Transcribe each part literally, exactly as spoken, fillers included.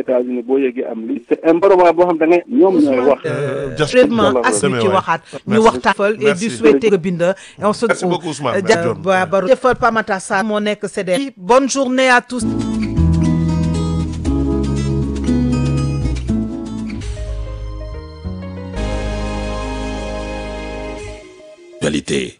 États-Unis boo yëgee am lii c'est important boo xam da ngay ñoom ñooy wax. vraiment as ñu ci waxaat ñu waxtaan et du souhaiter bind et on se merci beaucoup Ousmane Baru jëfal Pamata Sarr moo nekk C D F. Bonne journée à tous. Qualité.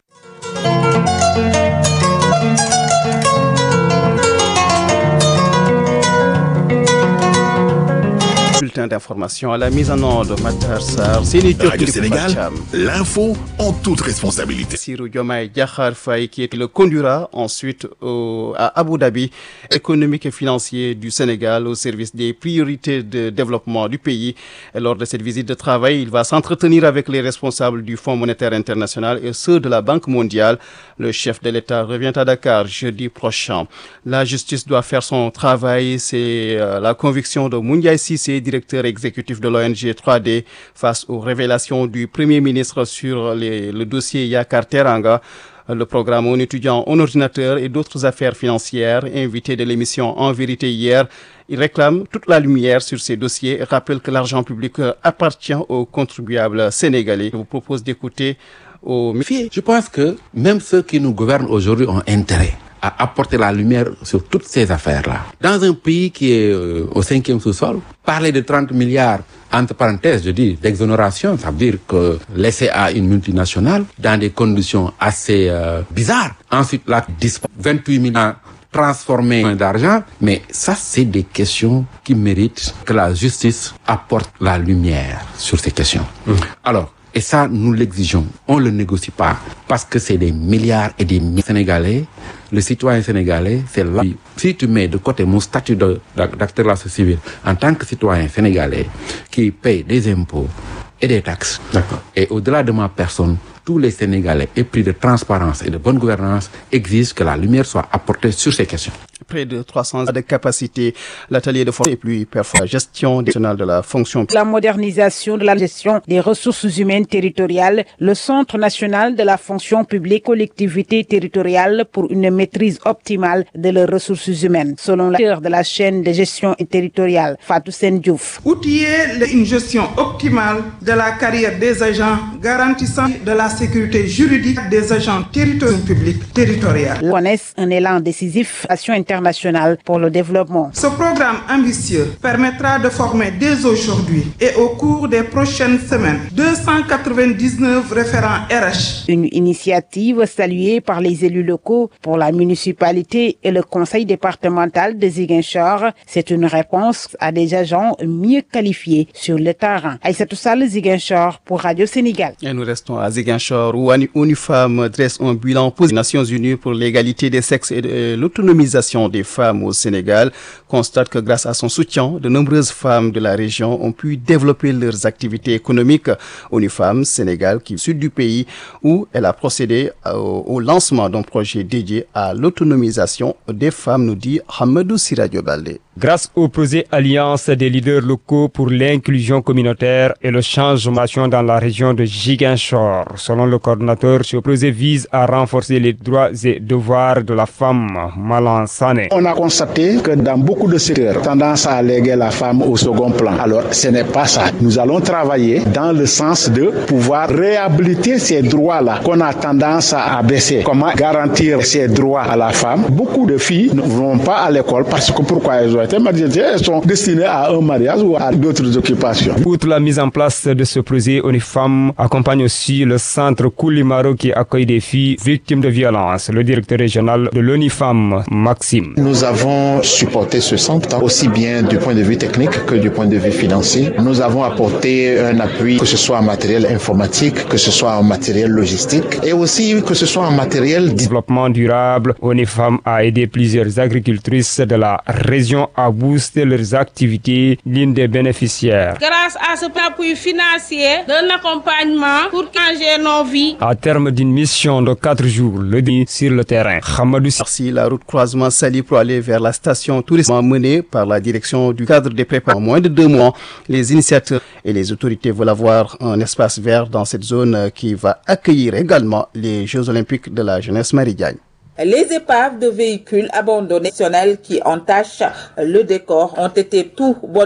Bulletin d'information à la mise en ordre Matar Sarr. Radio Sénégal, l'info en toute responsabilité. Bassirou Diomaye Diakhar Faye qui le conduira ensuite au, à Abu Dhabi, économique et financier du Sénégal au service des priorités de développement du pays. Et lors de cette visite de travail, il va s'entretenir avec les responsables du Fonds monétaire international et ceux de la Banque mondiale. Le chef de l'État revient à Dakar jeudi prochain. La justice doit faire son travail, c'est euh, la conviction de Moundiaye Cissé, directeur exécutif de l'O N G trois D, face aux révélations du Premier ministre sur les, le dossier Yakar Teranga, le programme En étudiant en ordinateur et d'autres affaires financières. Invité de l'émission En vérité hier, il réclame toute la lumière sur ces dossiers et rappelle que l'argent public appartient aux contribuables sénégalais. Je vous propose d'écouter au... Je pense que même ceux qui nous gouvernent aujourd'hui ont intérêt à apporter la lumière sur toutes ces affaires-là. Dans un pays qui est euh, au cinquième sous-sol, parler de trente milliards, entre parenthèses, je dis, d'exonération, ça veut dire que laisser à une multinationale dans des conditions assez euh, bizarres. Ensuite, là, vingt-huit milliards transformés d'argent. Mais ça, c'est des questions qui méritent que la justice apporte la lumière sur ces questions. Mmh. Alors, et ça, nous l'exigeons. On ne le négocie pas. Parce que c'est des milliards et des milliards Sénégalais. Le citoyen sénégalais, c'est là. Si tu mets de côté mon statut de, d'acteur de la société civile, en tant que citoyen sénégalais, qui paye des impôts et des taxes, d'accord. Et au-delà de ma personne, tous les Sénégalais épris de transparence et de bonne gouvernance exigent que la lumière soit apportée sur ces questions. Près de trois cents de capacité, l'atelier de force et plus performant, la gestion nationale de la fonction. La modernisation de la gestion des ressources humaines territoriales, le Centre national de la fonction publique collectivité territoriale pour une maîtrise optimale de leurs ressources humaines, selon l'acteur de la chaîne de gestion territoriale, Fatou Sène Diouf. Outiller une gestion optimale de la carrière des agents garantissant de la sécurité juridique des agents territoriaux publics territoriaux. Connaissent un élan décisif action internationale pour le développement. Ce programme ambitieux permettra de former dès aujourd'hui et au cours des prochaines semaines deux cent quatre-vingt-dix-neuf référents R H. Une initiative saluée par les élus locaux pour la municipalité et le conseil départemental de Ziguinchor. C'est une réponse à des agents mieux qualifiés sur le terrain. Aïssatou Sall, Ziguinchor pour Radio Sénégal. Et nous restons à Ziguinchor où ONU Femmes dresse un bilan positif des Nations Unies pour l'égalité des sexes et de l'autonomisation des femmes au Sénégal constate que grâce à son soutien, de nombreuses femmes de la région ont pu développer leurs activités économiques. ONU Femmes Sénégal, qui est au sud du pays, où elle a procédé au, au lancement d'un projet dédié à l'autonomisation des femmes, nous dit Hamadou Siradio Baldé. Grâce au projet Alliance des leaders locaux pour l'inclusion communautaire et le changement dans la région de Ziguinchor. Selon le coordinateur, ce projet vise à renforcer les droits et devoirs de la femme. Malan Sané. On a constaté que dans beaucoup de secteurs, tendance à léguer la femme au second plan. Alors, ce n'est pas ça. Nous allons travailler dans le sens de pouvoir réhabiliter ces droits-là qu'on a tendance à abaisser. Comment garantir ces droits à la femme? Beaucoup de filles ne vont pas à l'école parce que pourquoi elles ont elles sont destinées à un mariage ou à d'autres occupations. Outre la mise en place de ce projet, ONU Femmes accompagne aussi le centre Koulimaro qui accueille des filles victimes de violences. Le directeur régional de l'ONU Femmes, Maxime. Nous avons supporté ce centre aussi bien du point de vue technique que du point de vue financier. Nous avons apporté un appui, que ce soit en matériel informatique, que ce soit en matériel logistique et aussi que ce soit en matériel développement durable. ONU Femmes a aidé plusieurs agricultrices de la région à booster leurs activités, l'une des bénéficiaires. Grâce à ce appui financier, d'un accompagnement pour changer nos vies. À terme d'une mission de quatre jours, le dîner sur le terrain. Hamadou. Merci. La route croisement Sali pour aller vers la station touristique menée par la direction du cadre des prépa. En moins de deux mois, les initiateurs et les autorités veulent avoir un espace vert dans cette zone qui va accueillir également les Jeux Olympiques de la jeunesse méridienne. Les épaves de véhicules abandonnés qui entachent le décor ont été tout